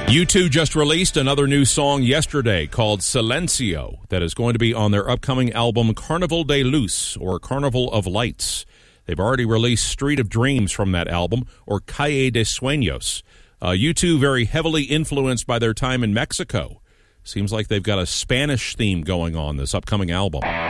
U2 just released another new song yesterday called Silencio that is going to be on their upcoming album Carnival de Luz, or Carnival of Lights. They've already released Street of Dreams from that album, or Calle de Sueños. U2 very heavily influenced by their time in Mexico. Seems like they've got a Spanish theme going on this upcoming album.